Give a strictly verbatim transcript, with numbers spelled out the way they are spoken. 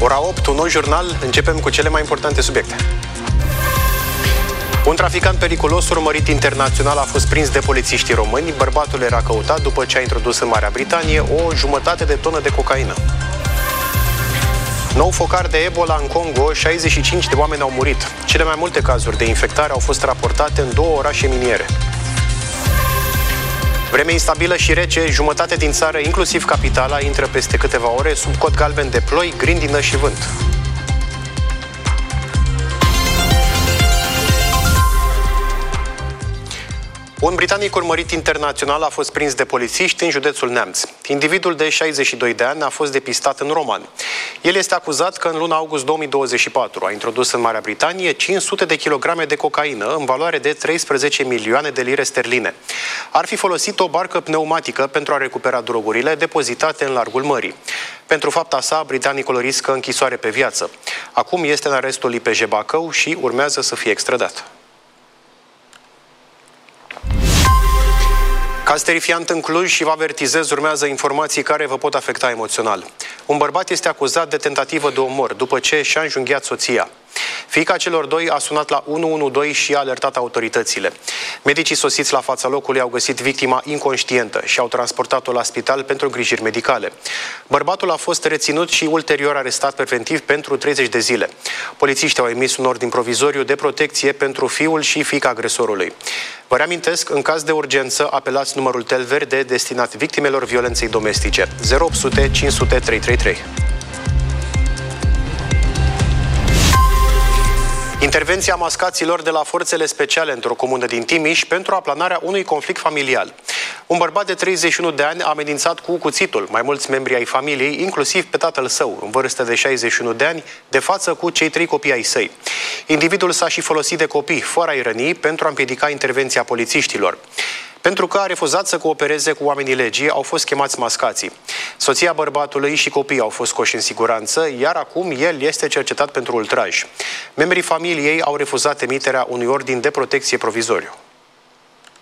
Ora opt, un nou jurnal, începem cu cele mai importante subiecte. Un traficant periculos urmărit internațional a fost prins de polițiștii români. Bărbatul era căutat după ce a introdus în Marea Britanie o jumătate de tonă de cocaină. Nou focar de Ebola în Congo, șaizeci și cinci de oameni au murit. Cele mai multe cazuri de infectare au fost raportate în două orașe miniere. Vreme instabilă și rece, jumătate din țară, inclusiv capitala, intră peste câteva ore sub cod galben de ploi, grindină și vânt. Un britanic urmărit internațional a fost prins de polițiști în județul Neamț. Individul de șaizeci și doi de ani a fost depistat în Roman. El este acuzat că în luna august două mii douăzeci și patru a introdus în Marea Britanie cinci sute de kilograme de cocaină în valoare de treisprezece milioane de lire sterline. Ar fi folosit o barcă pneumatică pentru a recupera drogurile depozitate în largul mării. Pentru fapta sa, britanicul riscă închisoare pe viață. Acum este în arestul I P J Bacău și urmează să fie extradat. Caz terifiant în Cluj și vă avertizez, urmează informații care vă pot afecta emoțional. Un bărbat este acuzat de tentativă de omor după ce și-a înjunghiat soția. Fiica celor doi a sunat la unu unu doi și a alertat autoritățile. Medicii sosiți la fața locului au găsit victima inconștientă și au transportat-o la spital pentru îngrijiri medicale. Bărbatul a fost reținut și ulterior arestat preventiv pentru treizeci de zile. Polițiștii au emis un ordin provizoriu de protecție pentru fiul și fiica agresorului. Vă reamintesc, în caz de urgență, apelați numărul tel verde destinat victimelor violenței domestice zero opt sute cinci sute trei trei trei. Intervenția mascaților de la forțele speciale într-o comună din Timiș pentru aplanarea unui conflict familial. Un bărbat de treizeci și unu de ani a amenințat cu cuțitul mai mulți membri ai familiei, inclusiv pe tatăl său, în vârstă de șaizeci și unu de ani, de față cu cei trei copii ai săi. Individul s-a și folosit de copii, fără a-i răni, pentru a împiedica intervenția polițiștilor. Pentru că a refuzat să coopereze cu oamenii legii, au fost chemați mascații. Soția bărbatului și copiii au fost scoși în siguranță, iar acum el este cercetat pentru ultraj. Membrii familiei au refuzat emiterea unui ordin de protecție provizoriu.